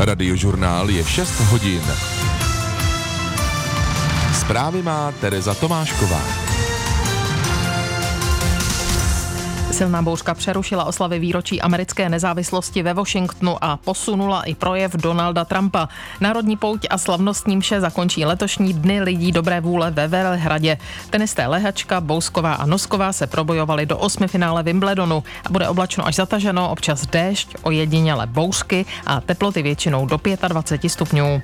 Radiožurnál je 6 hodin. Zprávy má Tereza Tomášková. Silná bouřka přerušila oslavy výročí americké nezávislosti ve Washingtonu a posunula i projev Donalda Trumpa. Národní pouť a slavnostní mše zakončí letošní Dny lidí dobré vůle ve Velehradě. Tenisté Lehačka, Bousková a Nosková se probojovali do 8. finále Wimbledonu a bude oblačno až zataženo, občas déšť, ojediněle bouřky a teploty většinou do 25 stupňů.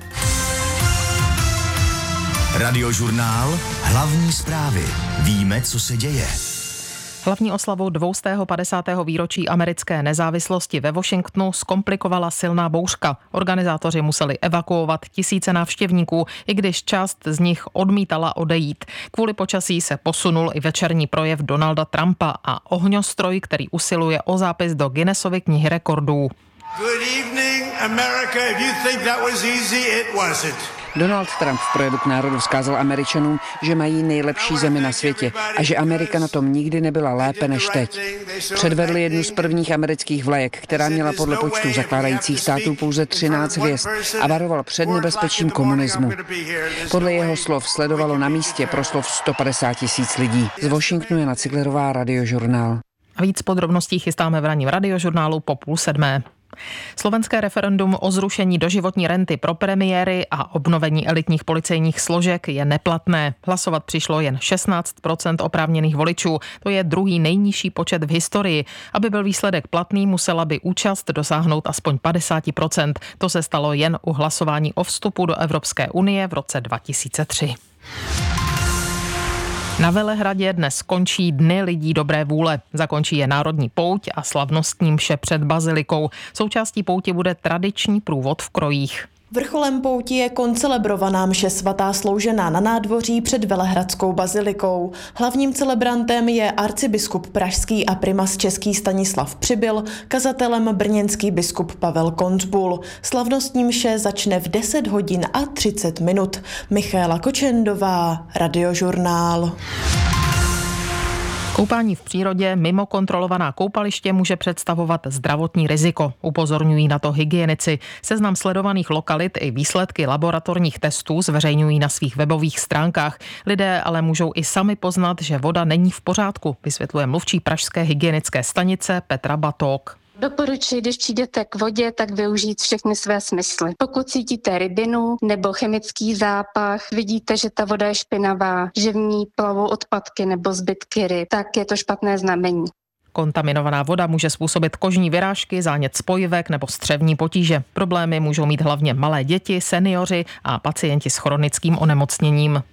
Radiožurnál, hlavní zprávy. Víme, co se děje. Hlavní oslavu 250. výročí americké nezávislosti ve Washingtonu zkomplikovala silná bouřka. Organizátoři museli evakuovat tisíce návštěvníků, i když část z nich odmítala odejít. Kvůli počasí se posunul i večerní projev Donalda Trumpa a ohňostroj, který usiluje o zápis do Guinnessovy knihy rekordů. Good evening, America. If you think that was easy, it wasn't. Donald Trump v projevu k národu vzkázal Američanům, že mají nejlepší zemi na světě a že Amerika na tom nikdy nebyla lépe než teď. Předvedli jednu z prvních amerických vlajek, která měla podle počtu zakládajících států pouze 13 hvězd a varoval před nebezpečím komunismu. Podle jeho slov sledovalo na místě proslov 150 000 lidí. Z Washingtonu je Jana Ciglerová, Radiožurnál. A víc podrobností chystáme v ranním Radiožurnálu po 6:30. Slovenské referendum o zrušení doživotní renty pro premiéry a obnovení elitních policejních složek je neplatné. Hlasovat přišlo jen 16% oprávněných voličů. To je druhý nejnižší počet v historii. Aby byl výsledek platný, musela by účast dosáhnout aspoň 50%. To se stalo jen u hlasování o vstupu do Evropské unie v roce 2003. Na Velehradě dnes končí Dny lidí dobré vůle. Zakončí je národní pouť a slavnostní mše před bazilikou. Součástí pouti bude tradiční průvod v krojích. Vrcholem pouti je koncelebrovaná mše svatá sloužená na nádvoří před Velehradskou bazilikou. Hlavním celebrantem je arcibiskup pražský a primas český Stanislav Přibyl, kazatelem brněnský biskup Pavel Koncbul. Slavnostní mše začne v 10 hodin a 30 minut. Michaela Kočendová, Radiožurnál. Koupání v přírodě mimo kontrolovaná koupaliště může představovat zdravotní riziko. Upozorňují na to hygienici. Seznam sledovaných lokalit i výsledky laboratorních testů zveřejňují na svých webových stránkách. Lidé ale můžou i sami poznat, že voda není v pořádku, vysvětluje mluvčí pražské hygienické stanice Petra Batók. Doporučuji, když přijdete k vodě, tak využít všechny své smysly. Pokud cítíte rybinu nebo chemický zápach, vidíte, že ta voda je špinavá, že v ní plavou odpadky nebo zbytky ryb, tak je to špatné znamení. Kontaminovaná voda může způsobit kožní vyrážky, zánět spojivek nebo střevní potíže. Problémy můžou mít hlavně malé děti, seniori a pacienti s chronickým onemocněním.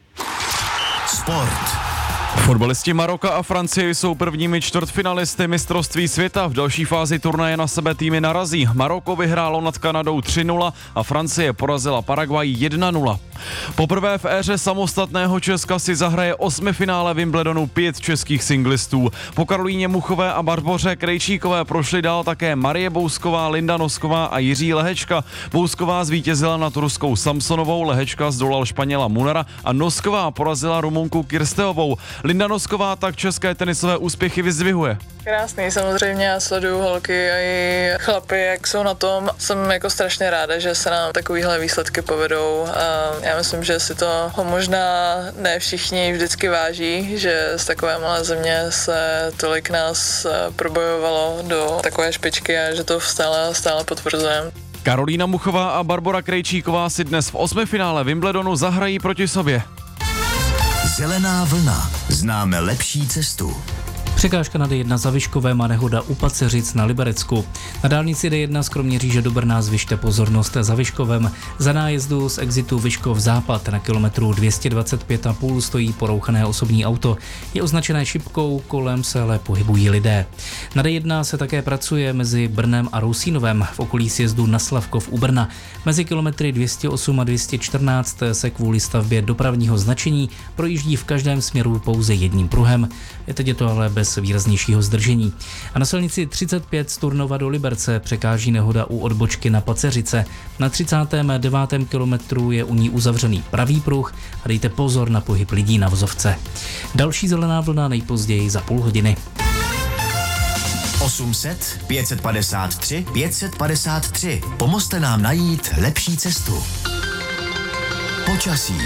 Sport. Fotbalisti Maroka a Francie jsou prvními čtvrtfinalisty mistrovství světa. V další fázi turnaje na sebe týmy narazí. Maroko vyhrálo nad Kanadou 3-0 a Francie porazila Paraguay 1-0. Poprvé v éře samostatného Česka si zahraje 8. finále Wimbledonu 5 českých singlistů. Po Karolíně Muchové a Barboře Krejčíkové prošly dál také Marie Bousková, Linda Nosková a Jiří Lehečka. Bousková zvítězila nad Ruskou Samsonovou, Lehečka zdolal Španěla Munara a Nosková porazila Rumunku Kirsteovou. Linda Nosková tak české tenisové úspěchy vyzdvihuje. Krásný, samozřejmě, já sleduju holky a i chlapy, jak jsou na tom. Jsem jako strašně ráda, že se nám takovýhle výsledky povedou a já myslím, že si to možná ne všichni vždycky váží, že z takové malé země se tolik nás probojovalo do takové špičky a že to stále potvrzujeme. Karolína Muchová a Barbora Krejčíková si dnes v 8. finále Wimbledonu zahrají proti sobě. Zelená vlna. Známe lepší cestu. Překážka na D1 za Vyškovém a nehoda u Paceřic na Liberecku. Na dálnici D1 z Kroměříže do Brna zvyšte pozornost za Vyškovem. Za nájezdu z exitu Vyškov západ na kilometru 225,5 stojí porouchané osobní auto. Je označené šipkou, kolem se ale pohybují lidé. Na D1 se také pracuje mezi Brnem a Rousínovem v okolí sjezdu na Slavkov u Brna. Mezi kilometry 208 a 214 se kvůli stavbě dopravního značení projíždí v každém směru pouze jedním pruhem. Teď je to ale bez výraznějšího zdržení. A na silnici 35 z Turnova do Liberce překáží nehoda u odbočky na Paceřice. Na 39. kilometru je u ní uzavřený pravý pruh a dejte pozor na pohyb lidí na vozovce. Další zelená vlna nejpozději za půl hodiny. 800 553 553. Pomozte nám najít lepší cestu. Počasí.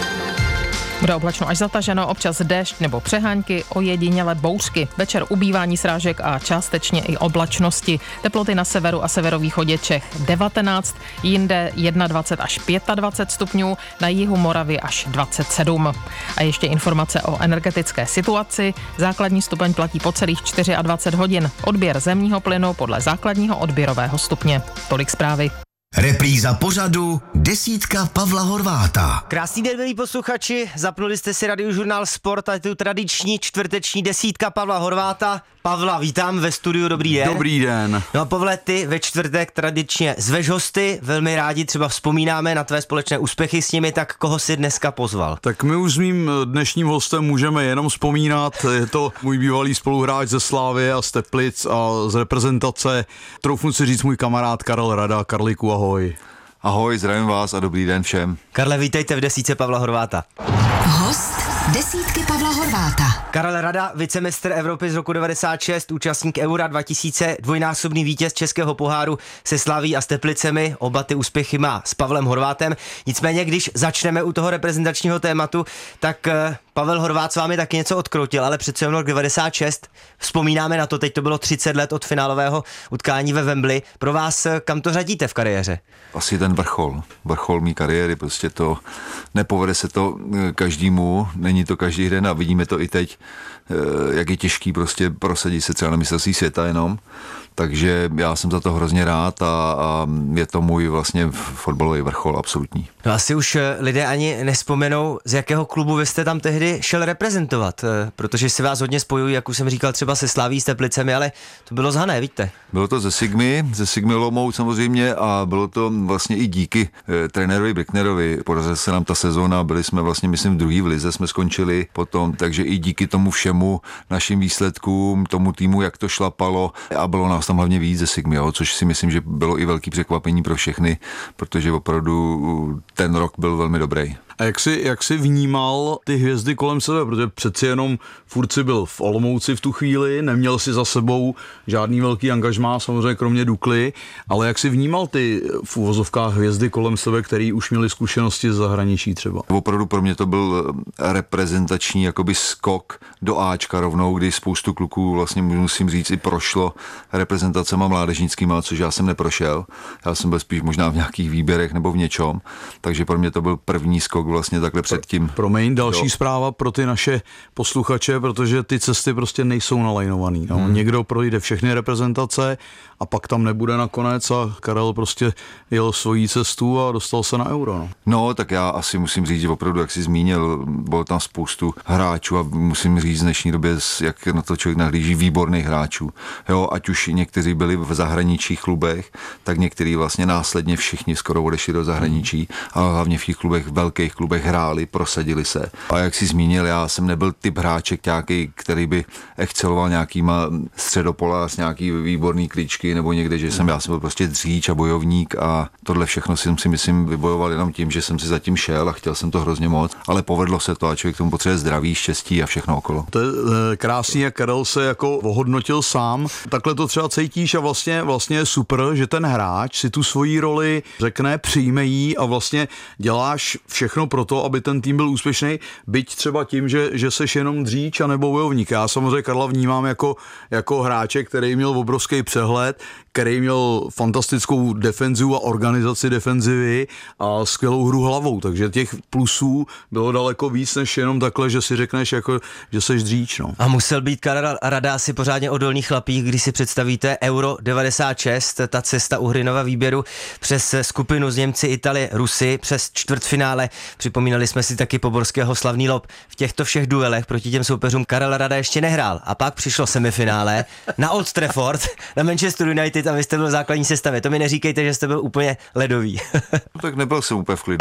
Bude oblačno až zataženo, občas déšť nebo přehánky, ojediněle bouřky. Večer ubývání srážek a částečně i oblačnosti. Teploty na severu a severovýchodě Čech 19, jinde 21 až 25 stupňů, na jihu Moravy až 27. A ještě informace o energetické situaci. Základní stupeň platí po celých 24 hodin. Odběr zemního plynu podle základního odběrového stupně. Tolik zprávy. Repríza pořadu Desítka Pavla Horváta. Krásný den, milí posluchači, zapnuli jste si Radiožurnál Sport a je tu tradiční čtvrteční desítka Pavla Horváta. Pavla, vítám ve studiu, dobrý den. Dobrý den. No a Pavle, ty ve čtvrtek tradičně zveš hosty, velmi rádi třeba vzpomínáme na tvé společné úspěchy s nimi, tak koho si dneska pozval? Tak my už s mým dnešním hostem můžeme jenom vzpomínat, je to můj bývalý spoluhráč ze Slávie a z Teplic a z reprezentace, troufnu si říct můj kamarád Karel Rada. Karliku, ahoj. Ahoj, zdravím vás a dobrý den všem. Karle, vítejte v desítce Pavla Horváta. Host desítky Pavla Horváta. Karel Rada, vicemistr Evropy z roku 96, účastník Eura 2000, dvojnásobný vítěz českého poháru se Slaví a s Teplicemi, oba ty úspěchy má s Pavlem Horvátem. Nicméně, když začneme u toho reprezentačního tématu, tak Pavel Horvát s vámi taky něco odkroutil, ale přece jenom rok 96, vzpomínáme na to, teď to bylo 30 let od finálového utkání ve Wembley. Pro vás, kam to řadíte v kariéře? Asi ten vrchol mý kariéry, prostě to nepovede se to každému, není to každý den a vidíme to i teď, jak je těžký prostě prosadit se třeba na mistrovství světa jenom. Takže já jsem za to hrozně rád a je to můj vlastně fotbalový vrchol absolutní. No asi už lidé ani nespomenou, z jakého klubu vy jste tam tehdy šel reprezentovat, protože si vás hodně spojují, jak už jsem říkal, třeba se Slaví, s Teplicemi, ale to bylo z Hané, víte? Bylo to ze Sigmy Olomouc samozřejmě a bylo to vlastně i díky trenérovi Bricknerovi. Podařila se nám ta sezóna, byli jsme vlastně, myslím, druhý v lize jsme skončili potom, takže i díky tomu všemu, našim výsledkům, tomu týmu, jak to šlapalo a bylo nás tam hlavně víc ze Sigmy, což si myslím, že bylo i velký překvapení pro všechny, protože opravdu ten rok byl velmi dobrý. A jak jsi vnímal ty hvězdy kolem sebe, protože přeci jenom furt si byl v Olomouci v tu chvíli, neměl si za sebou žádný velký angažmá, samozřejmě kromě Dukly, ale jak jsi vnímal ty v uvozovkách hvězdy kolem sebe, který už měli zkušenosti z zahraničí třeba? Opravdu pro mě to byl reprezentační jakoby skok do Ačka rovnou, kdy spoustu kluků vlastně musím říct i prošlo reprezentacema mládežnickýma, což já jsem neprošel. Já jsem byl spíš možná v nějakých výběrech nebo v něčom, takže pro mě to byl první skok vlastně takhle předtím. Promiň, další zpráva pro ty naše posluchače, protože ty cesty prostě nejsou nalajnovaný. No. Někdo projde všechny reprezentace a pak tam nebude nakonec a Karel prostě jel svojí cestu a dostal se na Euro. No, tak já asi musím říct, že opravdu, jak jsi zmínil, bylo tam spoustu hráčů a musím říct v dnešní době, jak na to člověk nahlíží, výborných hráčů. Jo, ať už někteří byli v zahraničních klubech, tak někteří vlastně následně všichni skoro odešli do zahraničí, ale hlavně v těch klubech, velkých klubech hráli, prosadili se. A jak jsi zmínil, já jsem nebyl typ hráček nějaký, který by exceloval nějakýma středopola s nějaký výborný kličky nebo někde, že já jsem byl prostě dříč a bojovník a tohle všechno jsem si myslím vybojoval jenom tím, že jsem si zatím šel a chtěl jsem to hrozně moc, ale povedlo se to a člověk tomu potřebuje zdraví, štěstí a všechno okolo. To je krásný, jak Karel se jako ohodnotil sám. Takhle to třeba cítíš a vlastně je super, že ten hráč si tu svoji roli řekne, přijme ji a vlastně děláš všechno pro to, aby ten tým byl úspěšný, byť třeba tím, že seš jenom dříč a nebo bojovník. Já samozřejmě Karla vnímám jako hráče, který měl obrovský přehled, který měl fantastickou defenzivu a organizaci defenzivy a skvělou hru hlavou, takže těch plusů bylo daleko víc, než jenom takhle, že si řekneš, jako, že seš dříč. No. A musel být Karel Rada asi pořádně odolný chlapík, když si představíte Euro 96, ta cesta u Hrinova výběru přes skupinu z Němci, Itálie, Rusy, přes čtvrtfinále. Připomínali jsme si taky Poborského slavný lob. V těchto všech duelech proti těm soupeřům Karel Rada ještě nehrál. A pak přišlo semifinále na Old Trafford, na Manchester United a vy jste byl v základní sestavě. To mi neříkejte, že jste byl úplně ledový. No, tak nebyl jsem úplně v klidu.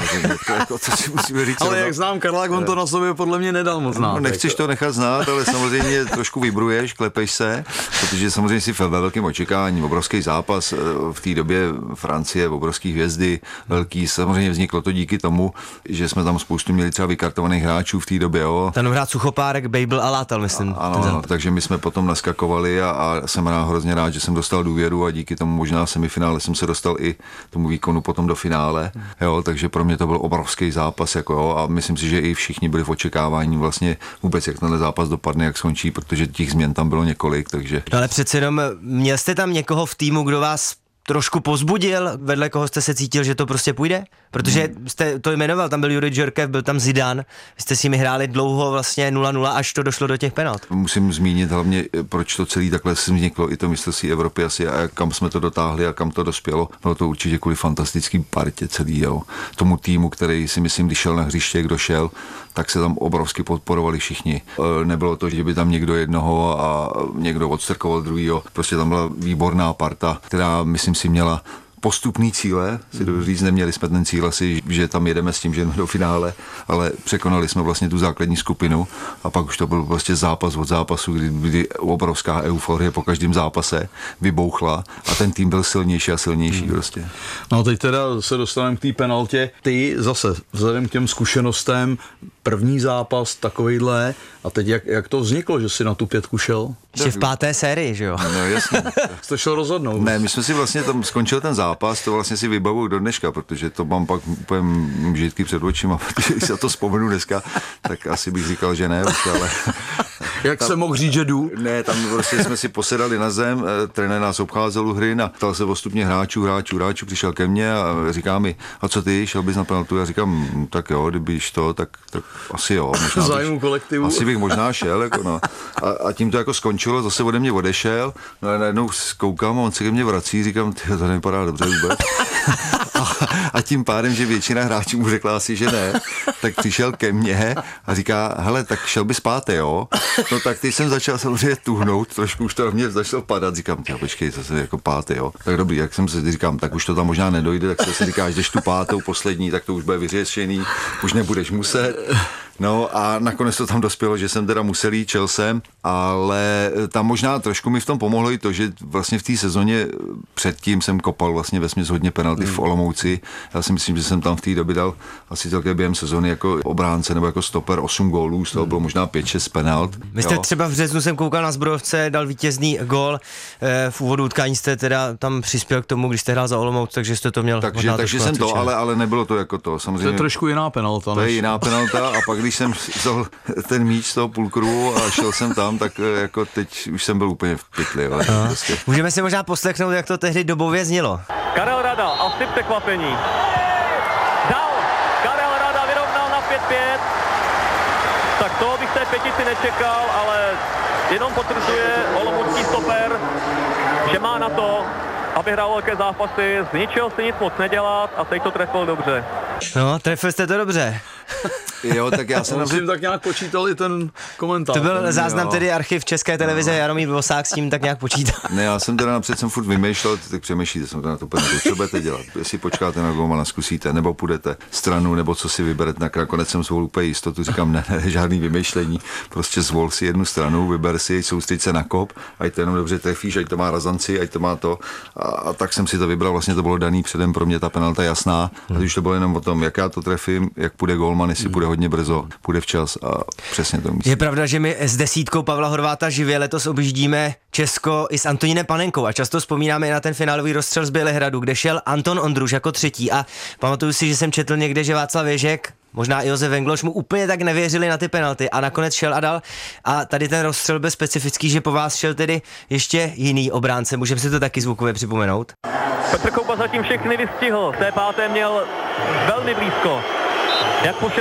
To si musíme říct. Ale jak znám Karla, on to na sobě podle mě nedal moc znát. No, nechceš to nechat znát, ale samozřejmě trošku vibruješ, klepeš se, protože samozřejmě si ve velkém očekávání, obrovský zápas v té době Francie, obrovský hvězdy, velký, samozřejmě vzniklo to díky tomu, že jsme tam spoustu měli třeba vykartovaných hráčů v té době, jo. Ten hrát Suchopárek, Babel a Látal, myslím. Ano, takže my jsme potom naskakovali a jsem hrozně rád, že jsem dostal důvěru a díky tomu možná semifinále jsem se dostal i tomu výkonu potom do finále, jo, takže pro mě to byl obrovský zápas, jako jo, a myslím si, že i všichni byli v očekávání vlastně vůbec, jak tenhle zápas dopadne, jak skončí, protože těch změn tam bylo několik, takže. No ale přece jenom, měl jste tam někoho v týmu, kdo vás trošku pozbudil, vedle koho jste se cítil, že to prostě půjde? Protože jste to jmenoval, tam byl Jurij Džorkaeff, byl tam Zidane, vy jste s nimi hráli dlouho vlastně 0-0, až to došlo do těch penalt. Musím zmínit hlavně, proč to celý takhle vzniklo, i to mistrovství Evropy asi a kam jsme to dotáhli a kam to dospělo. Bylo to určitě kvůli fantastický partě celý, jo. Tomu týmu, který si myslím, když šel na hřiště, kdo šel, tak se tam obrovsky podporovali všichni. Nebylo to, že by tam někdo jednoho a někdo odstrkoval druhýho. Prostě tam byla výborná parta, která myslím si měla postupný cíle, si dovedu říct, neměli jsme ten cíl asi, že tam jedeme s tím, že jdeme do finále, ale překonali jsme vlastně tu základní skupinu a pak už to byl prostě zápas od zápasu, kdy obrovská euforie po každém zápase vybouchla a ten tým byl silnější a silnější prostě. No teď teda se dostaneme k té penaltě. Ty zase vzhledem k těm zkušenostem, první zápas takovejhle a teď jak to vzniklo, že jsi na tu 5 šel? Ještě v 5. sérii, že jo? No jasně. Jsi to šel rozhodnout. Ne, my jsme si vlastně tam skončil ten zápas, to vlastně si vybavuju do dneška, protože to mám pak úplně žitky před očima, protože když se to vzpomenu dneska, tak asi bych říkal, že ne, ale... Jak tam, se mohl říct, že jdu? Ne, tam prostě jsme si posedali na zem, trenér nás obcházel u hry, ptal se postupně hráčů, přišel ke mně a říká mi, a co ty, šel bys na penaltu? Já říkám, tak jo, kdybyš to, tak asi jo. Zájmu kolektivu. Asi bych možná šel, jako no. A tím to jako skončilo, zase ode mě odešel, no a najednou koukám a on se ke mně vrací, říkám, to nevypadá dobře vůbec. A tím pádem, že většina hráčů mu řekla asi, že ne, tak přišel ke mně a říká, hele, tak šel bys 5, jo? No tak teď jsem začal samozřejmě tuhnout, trošku už to na mě začalo padat, říkám, počkej, zase jako 5, jo? Tak dobrý, jak jsem si říkám, tak už to tam možná nedojde, tak se říkáš, jdeš tu 5, poslední, tak to už bude vyřešený, už nebudeš muset. No a nakonec to tam dospělo, že jsem teda musel jít, čel jsem, ale tam možná trošku mi v tom pomohlo i to, že vlastně v té sezóně předtím jsem kopal vlastně vesměs hodně penalty v Olomouci. Já si myslím, že jsem tam v té době dal asi celkem během sezóny jako obránce nebo jako stoper 8 gólů, z toho bylo možná 5-6 penalt. Vy jste třeba v březnu, jsem koukal na Zbrojovce, dal vítězný gól, v úvodu utkání jste teda tam přispěl k tomu, když jste hrál za Olomouc, takže jste to měl. Takže jsem to, ale nebylo to jako to. Samozřejmě. To je trošku jiná penalta. To je jiná penalta a pak když jsem vzal ten míč z toho půlkruhu a šel jsem tam, tak jako teď už jsem byl úplně v pytli. Prostě. Můžeme si možná poslechnout, jak to tehdy dobově znělo. Karel Rada, asi překvapení. Dal, Karel Rada vyrovnal na 5-5. Tak toho bych té pětici nečekal, ale jenom potvrzuje olomoucký stoper, že má na to, aby hrál velké zápasy, z ničeho si nic moc nedělat a teď to trefil dobře. No, trefil jste to dobře. Jo, tak já jsem tím tak nějak počítal i ten komentář. To byl záznam, tedy archiv České televize, Jaromír Vosák s tím tak nějak počítal. Ne, já jsem teda napřed jsem furt vymýšlel, tak přemýšlíte, jsem to na to penaltu, co budete dělat, jestli počkáte na golmana, zkusíte, nebo půjdete stranu, nebo co si vyberete, nakonec jsem zvolil úplně jistotu, říkám, ne, žádný vymýšlení, prostě zvol si jednu stranu, vyber si, soustřeď se na kop, ať to jenom dobře trefíš, ať to má razanci, ať to má to, a tak jsem si to vybral, vlastně to bylo daný předem, pro mě ta penalta jasná, a už to bylo jenom o tom, jak já to trefím, jak půjde golman, jestli půjde hodně brzo, půjde včas a přesně to myslím. Je pravda, že my s desítkou Pavla Horváta živě letos objíždíme Česko i s Antonínem Panenkou a často vzpomínáme na ten finálový rozstřel z Bělehradu, kde šel Anton Ondruš jako 3. a pamatuju si, že jsem četl někde, že Václav Ježek, možná i Josef Vengloš mu úplně tak nevěřili na ty penalty a nakonec šel a dal. A tady ten rozstřel byl specifický, že po vás šel tedy ještě jiný obránce. Můžeme si to taky zvukově připomenout? Petr Kouba zatím všechny vystihl, té 5. měl velmi blízko. Jak po 6.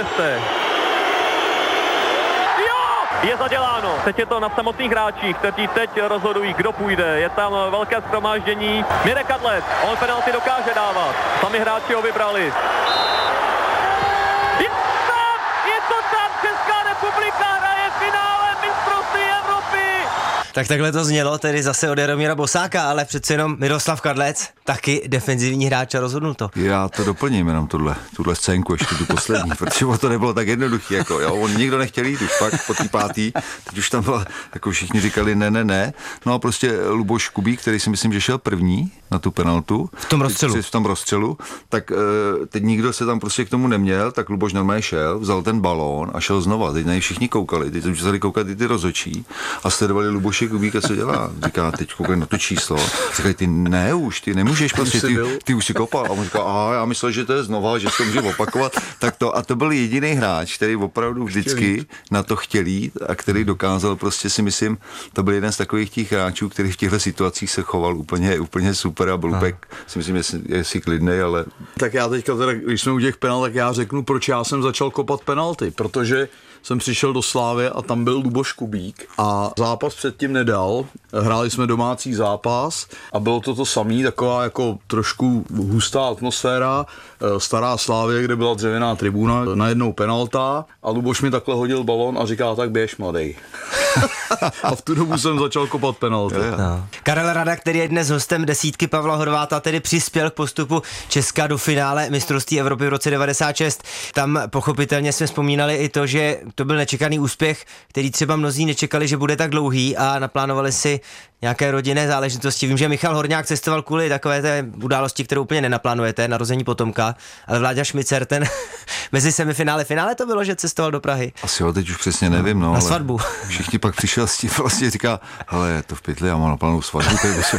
Jo! Je zaděláno. Teď je to na samotných hráčích, kteří teď rozhodují, kdo půjde. Je tam velké shromáždění. Mirek Adlet, on penalty dokáže dávat. Sami hráči ho vybrali. Je to tam! Česká republika hraje finále mistrovství Evropy! Tak takhle to znělo tedy zase od Jaromíra Bosáka, ale přece jenom Miroslav Kadlec, taky defenzivní hráč a rozhodnul to. Já to doplním jenom tuhle scénku, ještě tu poslední, protože to nebylo tak jednoduchý, jako jo, on nikdo nechtěl jít už fakt po té pátý, teď už tam byla, jako všichni říkali ne, no a prostě Luboš Kubík, který si myslím, že šel první na tu penaltu. V tom rozstřelu. Tak teď nikdo se tam prostě k tomu neměl, tak Luboš normálně šel, vzal ten balón a šel znova, teď na něj všichni koukali, teď jsem začali koukat i ty rozhodčí a sledovali Luboše Kubíka, co dělá. Říká, teď koukaj na to číslo, říkají, ty nemůžeš prostě, ty už si kopal. A on říká, já myslel, že to je znova, že se to může opakovat. Tak to, a to byl jediný hráč, který opravdu vždycky na to chtěl jít a který dokázal prostě si myslím, to byl jeden z takových těch hráčů, který v těchto situacích se choval úplně super a Blupek si myslím, je si klidnej, ale... Tak já teďka teda, když jsme u těch penalt, tak já řeknu, proč já jsem začal kopat penalty, protože jsem přišel do Slávy a tam byl Luboš Kubík a zápas předtím nedal. Hráli jsme domácí zápas a bylo to samý, taková jako trošku hustá atmosféra, stará Slávě, kde byla dřevěná tribuna, najednou penalta a Luboš mi takhle hodil balón a říká, tak běž mladej. A v tu dobu jsem začal kopat penalty. No. Karel Rada, který je dnes hostem desítky Pavla Horváta, tedy přispěl k postupu Česka do finále mistrovství Evropy v roce 96. Tam pochopitelně jsme vzpomínali i to, že to byl nečekaný úspěch, který třeba mnozí nečekali, že bude tak dlouhý a naplánovali si nějaké rodinné záležitosti. Vím, že Michal Horňák cestoval kvůli takové té události, kterou úplně nenaplánujete, narození potomka, ale Vláďa Šmicer, ten mezi semifinále finále to bylo, že cestoval do Prahy. Asi jo, teď už přesně nevím, no. Na svatbu. Všichni pak přišel s tím, vlastně říká, ale to v pytli, já mám naplánovanou svatbu,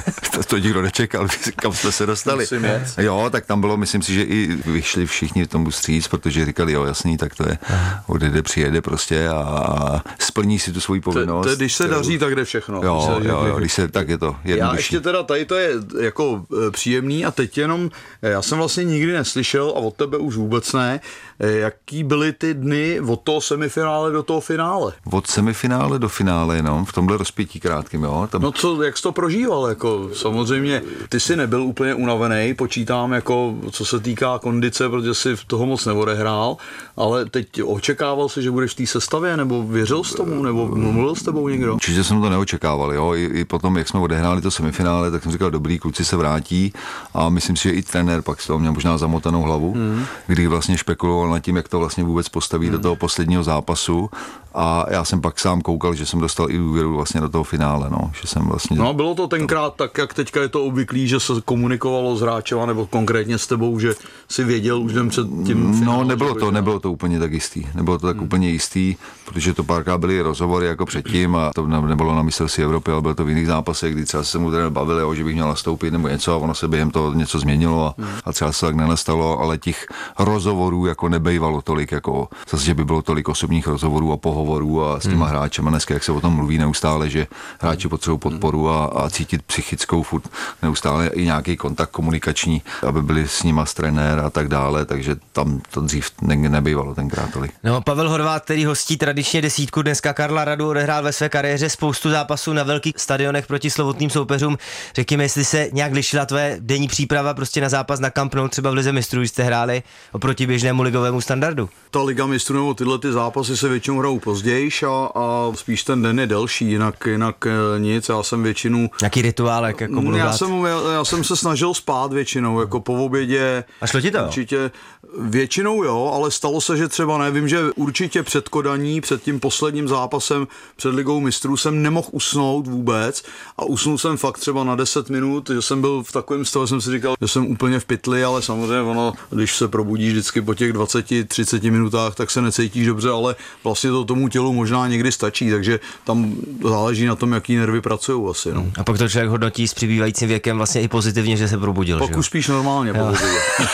to nikdo nečekal, kam jsme se dostali. Jo, tak tam bylo, myslím si, že i vyšli všichni tomu vstříc, protože říkali, jo, jasný, tak to je, odjede, přijede prostě a splní si tu svoji povinnost. Když se daří, tak jde všechno. Jo, tak je to jednodušší. Já ještě teda tady to je jako příjemný a teď jenom, já jsem vlastně nikdy neslyšel a od tebe už vůbec ne, jaký byly ty dny od toho semifinále do toho finále? Od semifinále do finále jenom, v tomhle rozpětí krátkým, jo? Tam... No jak jsi to prožíval, jako samozřejmě, ty jsi nebyl úplně unavený, počítám jako, co se týká kondice, protože jsi toho moc neodehrál, ale teď očekával jsi, že budeš v té sestavě, nebo věřil jsi tomu, nebo mluvil s tebou někdo? Určitě jsem to neočekával, jo, i potom, jak jsme odehráli to semifinále, tak jsem říkal, dobrý, kluci se vrátí a myslím si, že i trenér pak z toho měl možná zamotanou hlavu, kdy vlastně špekuloval nad tím, jak to vlastně vůbec postaví do toho posledního zápasu a já jsem pak sám koukal, že jsem dostal i důvěru vlastně do toho finále, no, že jsem vlastně... No bylo to tenkrát tak, jak teďka je to obvyklý, že se komunikovalo s hráčema, nebo konkrétně s tebou, že si věděl už den před tím finálem? No nebylo to úplně tak jistý, nebylo to tak úplně jistý, protože to párkrát byly rozhovory jako předtím a to nebylo na mistrovství Evropy, ale bylo to v jiných zápasech, kdy třeba se mu trenér bavil, že bych měl nastoupit nebo něco a ono se během toho něco změnilo a třeba se tak nenastalo, ale těch rozhovorů jako nebejvalo tolik, jako zase, že by bylo tolik osobních rozhovorů a pohovorů a s těma hráčema dneska, jak se o tom mluví neustále, že hráči potřebují podporu a cítit psychickou furt neustále i nějaký kontakt komunikační, aby byli s nima trenér a tak dále, takže tam to dřív nebývalo tenkrát tolik. No, Pavel Horváth, který hostí tradičně desítku, dneska Karla Radu, odehrál ve své kariéře spoustu zápasů na velkých stadionech proti slovutným soupeřům. Řekněme, jestli se nějak lišila tvoje denní příprava prostě na zápas na Camp Nou, třeba v Lize mistrů, jste hráli oproti běžnému ligovému standardu? Ta Liga mistrů nebo tyhle ty zápasy se většinou hrajou později a spíš ten den je delší, jinak nic. Já jsem většinu... Nějaký rituálek, jako budu já jsem se snažil spát většinou, jako po obědě. A šlo ti to? Určitě, většinou jo, ale stalo se, že třeba nevím, že určitě před Kodaní, před tím posledním zápasem, před Ligou mistrů jsem nemohl usnout vůbec a usnul jsem fakt třeba na 10 minut, že jsem byl v takovém stavu, jsem si říkal, že jsem úplně v pytli, ale samozřejmě ono, když se probudíš vždycky po těch 20-30 minutách, tak se necítíš dobře, ale vlastně to tomu tělu možná někdy stačí, takže tam záleží na tom, jaký nervy pracují asi. No. A pak to člověk hodnotí s přibývajícím věkem vlastně i pozitivně, že se probudil. Pak už spíš normálně probudil.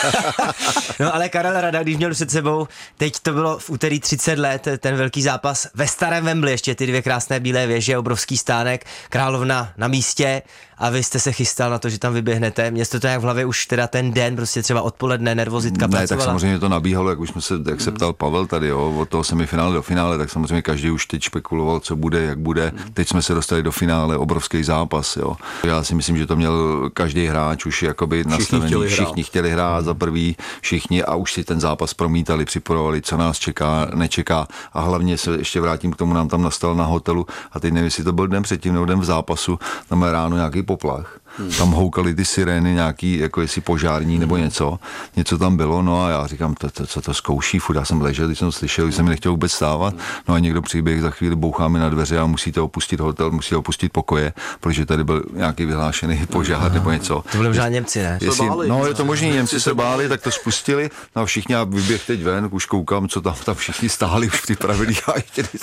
No ale Karel Rada, když měl před sebou, teď to bylo v úterý 30 let, ten velký zápas ve starém Wembley, ještě ty dvě krásné bílé věže, obrovský stánek, královna na místě a vy jste se chystal na to, že tam vyběhnete. Měl jste to jak v hlavě už teda ten den, prostě třeba odpoledne, nervozitka pracovala? Tak samozřejmě to nabíhalo, jak se ptal Pavel tady, jo, od toho semifinále do finále, tak samozřejmě samozřejmě každý už teď špekuloval, co bude, jak bude. Teď jsme se dostali do finále, obrovský zápas, jo. Já si myslím, že to měl každý hráč už jakoby nastavený, všichni chtěli hrát za prvý, všichni a už si ten zápas promítali, připravovali, co nás čeká, nečeká a hlavně se ještě vrátím k tomu, nám tam nastal na hotelu a teď nevím, jestli to byl den předtím nebo den v zápasu, tam je ráno nějaký poplach. Tam houkaly ty sirény nějaký, jako jestli požární nebo něco tam bylo, no a já říkám, co to zkouší, furt já jsem ležel, když jsem to slyšel, když jsem mi nechtěl vůbec stávat, no a někdo přiběh, za chvíli bouchá mi na dveře a musíte opustit hotel, musíte opustit pokoje, protože tady byl nějaký vyhlášený požár nebo něco. To byli možná Němci, ne? No je to možný, Němci se báli, tak to spustili, no a všichni, já vyběh teď ven, už koukám, co tam všichni stáli už připravili a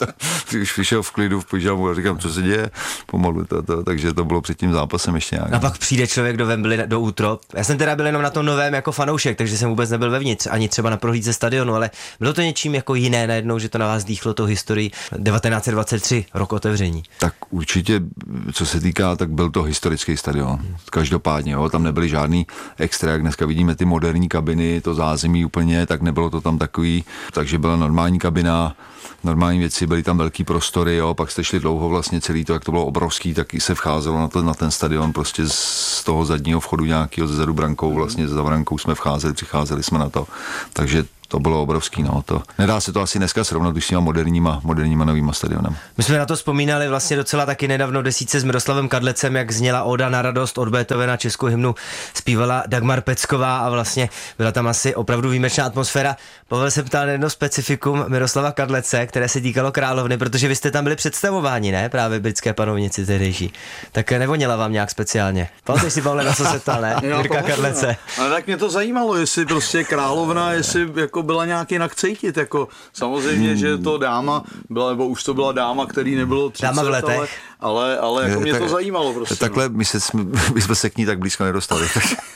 už přišel v klidu v pyžamu a říkám, co se děje, pomalu takže to bylo před tím zápasem ještě nějak. A pak přijde člověk do Wembley, do útrop. Já jsem teda byl jenom na tom novém jako fanoušek, takže jsem vůbec nebyl vevnitř, ani třeba na prohlídce stadionu, ale bylo to něčím jako jiné najednou, že to na vás dýchlo tou historii 1923, rok otevření. Tak určitě, co se týká, tak byl to historický stadion. Každopádně, jo, tam nebyly žádný extra, jak dneska vidíme ty moderní kabiny, to zázemí úplně, tak nebylo to tam takový, takže byla normální kabina, normální věci, byly tam velký prostory, jo, pak jste šli dlouho vlastně celý to, jak to bylo obrovský, tak i se vcházelo na ten stadion prostě z toho zadního vchodu nějakého zezadu brankou, vlastně za brankou jsme přicházeli jsme na to, takže to bylo obrovský, no to. Nedá se to asi dneska srovnat už s těma moderníma novýma stadionem. My jsme na to vzpomínali vlastně docela taky nedávno desítce s Miroslavem Kadlecem, jak zněla Oda na radost od Beethovena, českou hymnu zpívala Dagmar Pecková a vlastně byla tam asi opravdu výjimečná atmosféra. Pavel se ptal na jedno specifikum Miroslava Kadlece, které se týkalo královny, protože vy jste tam byli představováni, ne? Právě britské panovnici tehdejší. Tak nevoněla vám nějak speciálně. Pamatuješ si, Pavle, na co se ptal, ne? Mirka Kadlece. Ale tak mě to zajímalo, jestli prostě královna, jestli jako byla nějak jinak cítit, jako samozřejmě, že to dáma byla, nebo už to byla dáma, který nebylo 30, dáma v letech. Ale jako mě to zajímalo prostě. Takhle my jsme se k ní tak blízko nedostali.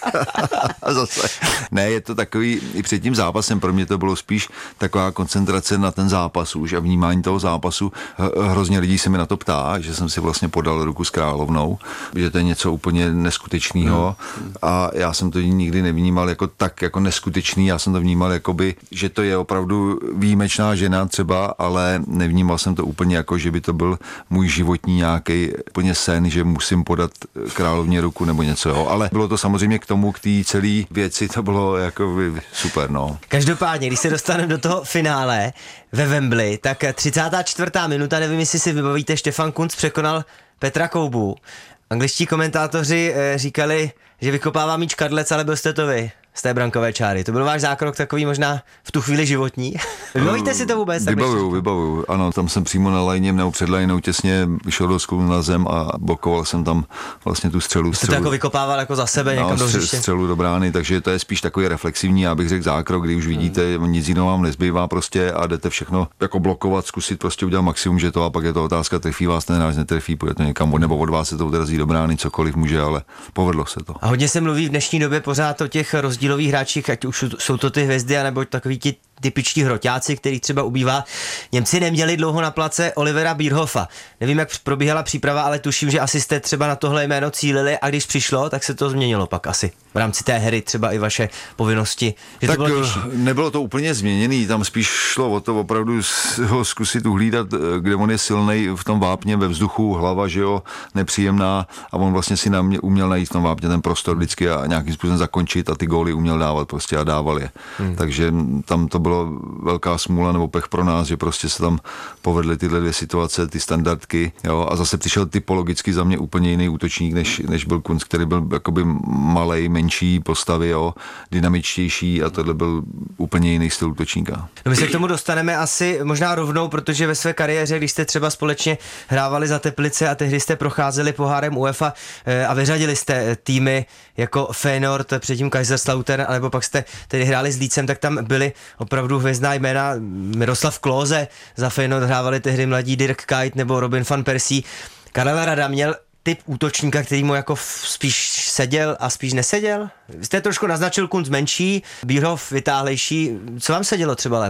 Zase. Ne, je to takový, i před tím zápasem pro mě to bylo spíš taková koncentrace na ten zápas už a vnímání toho zápasu. Hrozně lidí se mi na to ptá, že jsem si vlastně podal ruku s královnou, že to je něco úplně neskutečného a já jsem to nikdy nevnímal jako tak jako neskutečný, já jsem to vnímal jakoby, že to je opravdu výjimečná žena třeba, ale nevnímal jsem to úplně jako, že by to byl můj životní nějaký úplně sen, že musím podat královně ruku nebo něco, jo. Ale bylo to samozřejmě k tomu, k té celé věci, to bylo jako super, no. Každopádně, když se dostaneme do toho finále ve Wembley, tak 34. minuta, nevím, jestli si vybavíte, Štefan Kuntz překonal Petra Koubu. Angličtí komentátoři říkali, že vykopává míč Kadlec, ale byl jste to vy z té brankové čáry. To byl váš zákrok takový možná v tu chvíli životní. Vybavíte si to vůbec? Vybavuju. Ano, tam jsem přímo na lajně nebo před lajnou těsně vyšel do sklu na zem a blokoval jsem tam vlastně tu střelu. Jste to jako vykopával jako za sebe někam do hřiště? Střelu do brány, takže to je spíš takový reflexivní, já bych řekl zákrok, kdy už vidíte, nic jiného vám nezbývá prostě a jdete všechno jako blokovat, zkusit prostě udělat maximum, že to a pak je to otázka, trefí vás ten hráč, netrefí, půjde to někam nebo od vás se to odrazí do brány, cokoliv může, ale povedlo se to. A hodně se mluví v dnešní době pořád o těch rozdílových hráčích, ať už jsou to ty hvězdy, anebo takový ti typičtí hroťáci, kterých třeba ubývá. Němci neměli dlouho na place Olivera Bierhoffa. Nevím, jak probíhala příprava, ale tuším, že asi jste třeba na tohle jméno cílili a když přišlo, tak se to změnilo pak asi. V rámci té hry třeba i vaše povinnosti. Že tak to bylo těžší. Nebylo to úplně změněný, tam spíš šlo o to opravdu ho zkusit uhlídat, kde on je silnej v tom vápně ve vzduchu, hlava, že jo, nepříjemná a on vlastně si na mě uměl najít v tom vápně ten prostor vždycky a nějakým způsobem zakončit a ty góly uměl dávat prostě a dával je. Takže tam to bylo velká smůla nebo pech pro nás, že prostě se tam povedly tyhle dvě situace, ty standardky, jo, a zase přišel typologicky za mě úplně jiný útočník, než byl Kuntz, který byl jakoby malej, menší postavy, jo, dynamičtější a tohle byl úplně jiný styl útočníka. No my se k tomu dostaneme asi možná rovnou, protože ve své kariéře, když jste třeba společně hrávali za Teplice a tehdy jste procházeli pohárem UEFA a vyřadili jste týmy jako Feyenoord, předtím Kaiserslautern, alebo pak jste tedy hráli s Lícem, tak tam byli opravdu hvězdná jména. Miroslav Klose za Feyenoord hrávali tehdy mladí Dirk Kuyt nebo Robin van Persie. Karel Rada měl typ útočníka, který mu jako spíš seděl a spíš neseděl? Jste trošku naznačil Kuntz menší, Bierhoff vytáhlejší. Co vám sedělo třeba lépe?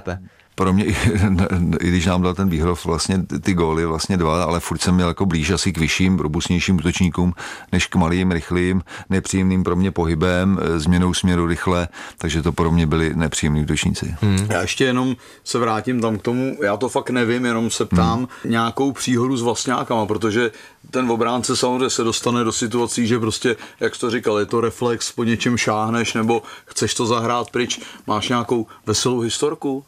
pro mě, i když nám dal ten Výhrov vlastně ty góly, vlastně 2, ale furt jsem měl jako blíž asi k vyšším, robustnějším útočníkům, než k malým, rychlým, nepříjemným pro mě pohybem, změnou směru rychle, takže to pro mě byli nepříjemní útočníci. Já ještě jenom se vrátím tam k tomu, já to fakt nevím, jenom se ptám nějakou příhodu s vlastňákama, protože ten obránce samozřejmě se dostane do situací, že prostě, jak jsi to říkal, je to reflex, po něčem šáhneš nebo chceš to zahrát pryč, máš nějakou veselou historku?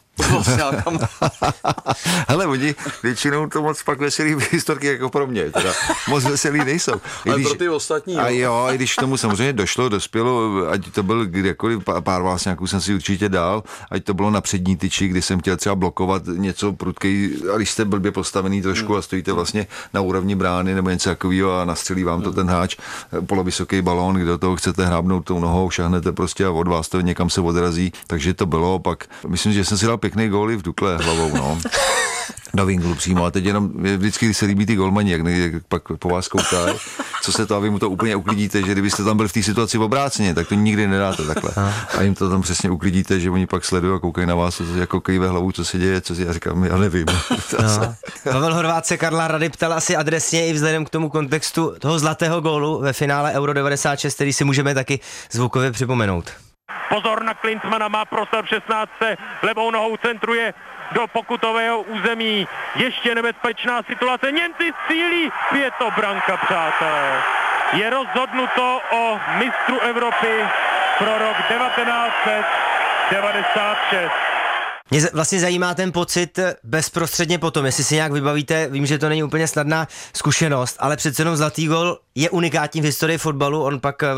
Hele, oni většinou to moc pak veselý historky jako pro mě, teda moc veselý nejsou. Ale pro ty ostatní, a jo, i když tomu samozřejmě dospělo, ať to byl kdekoliv, pár vlastňáků jsem si určitě dal, ať to bylo na přední tyči, kdy jsem chtěl třeba blokovat něco prudkej, a když jste blbě postavený trošku a stojíte vlastně na úrovni brány nebo něco takového a nastřelí vám to ten háč, polovysoký balón, kde do toho chcete hrábnout tou nohou, šahnete prostě a od vás to někam se odrazí, takže to bylo pak, myslím, že jsem si dal pěkný góly v Dukle hlavou, no. Do vinglu přímo a teď jenom vždycky, když se líbí ty golmani, jak pak po vás koukají, co se to a vy mu to úplně uklidíte, že kdybyste tam byl v té situaci obráceně, tak to nikdy nedáte takhle. A jim to tam přesně uklidíte, že oni pak sledují a koukají na vás, jako kýve hlavou, co se děje, co si já říkám, já nevím. No. Pavel Horváth se Karla Rady ptal asi adresně i vzhledem k tomu kontextu toho zlatého gólu ve finále Euro 96, který si můžeme taky zvukově připomenout. Pozor na Klinsmana, má prostor v 16. Levou nohou centruje do pokutového území. Ještě nebezpečná situace. Němci střílí. Je to branka, přátelé. Je rozhodnuto o mistru Evropy pro rok 1996. Mě vlastně zajímá ten pocit bezprostředně potom, jestli si nějak vybavíte, vím, že to není úplně snadná zkušenost, ale přece jenom zlatý gól je unikátní v historii fotbalu, on pak